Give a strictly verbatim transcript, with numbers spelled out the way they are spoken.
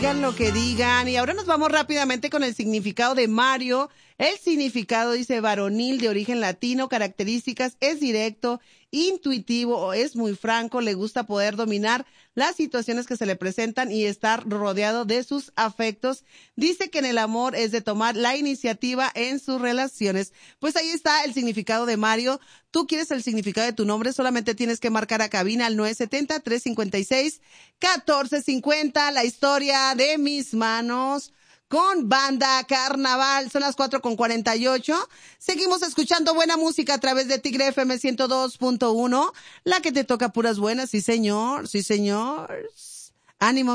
Digan lo que digan. Y ahora nos vamos rápidamente con el significado de Mario. El significado dice varonil de origen latino, características, es directo, intuitivo o es muy franco, le gusta poder dominar las situaciones que se le presentan y estar rodeado de sus afectos. Dice que en el amor es de tomar la iniciativa en sus relaciones. Pues ahí está el significado de Mario. Tú quieres el significado de tu nombre, solamente tienes que marcar a cabina al nueve siete cero, tres cinco seis, uno cuatro cinco cero. La historia de mis manos con Banda Carnaval. Son las cuatro con cuarenta y ocho. Seguimos escuchando buena música a través de Tigre F M ciento dos punto uno. La que te toca puras buenas. Sí, señor. Sí, señor. Ánimo.